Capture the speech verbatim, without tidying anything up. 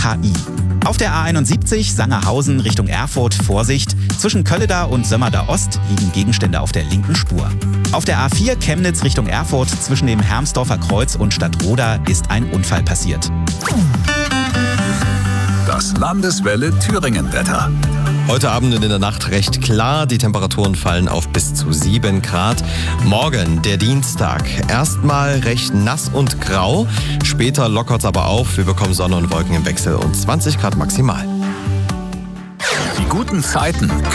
K I. Auf der A einundsiebzig Sangerhausen Richtung Erfurt Vorsicht. Zwischen Kölleda und Sömmerda Ost liegen Gegenstände auf der linken Spur. Auf der A vier Chemnitz Richtung Erfurt zwischen dem Hermsdorfer Kreuz und Stadtroda ist ein Unfall passiert. Das Landeswelle Thüringen-Wetter. Heute Abend und in der Nacht recht klar. Die Temperaturen fallen auf bis zu sieben Grad. Morgen, der Dienstag, erstmal recht nass und grau. Später lockert es aber auf. Wir bekommen Sonne und Wolken im Wechsel und zwanzig Grad maximal. Die guten Zeiten